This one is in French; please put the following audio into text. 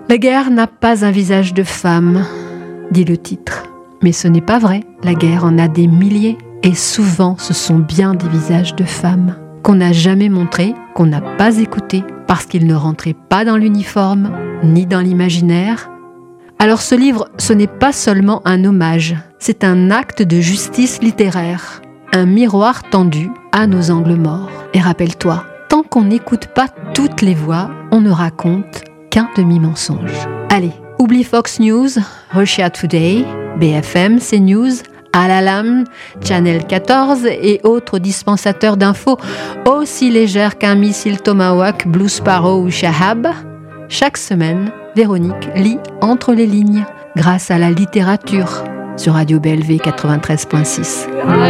La guerre n'a pas un visage de femme, dit le titre. Mais ce n'est pas vrai, la guerre en a des milliers. Et souvent, ce sont bien des visages de femmes qu'on n'a jamais montrés, qu'on n'a pas écoutés, parce qu'ils ne rentraient pas dans l'uniforme, ni dans l'imaginaire. Alors ce livre, ce n'est pas seulement un hommage, c'est un acte de justice littéraire, un miroir tendu à nos angles morts. Et rappelle-toi, tant qu'on n'écoute pas toutes les voix, on ne raconte qu'un demi-mensonge. Allez, oublie Fox News, Russia Today, BFM, CNews, Al-Alam, Channel 14 et autres dispensateurs d'infos aussi légères qu'un missile Tomahawk, Blue Sparrow ou Shahab. Chaque semaine, Véronique lit entre les lignes grâce à la littérature sur Radio BLV 93.6.